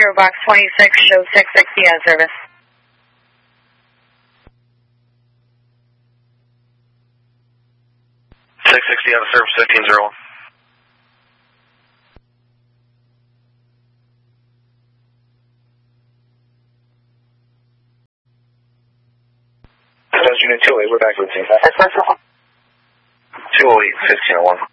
Zero box 26 shows 660 on service. 660 on service 1501. Unit 208, we're back routine. 208, 1501.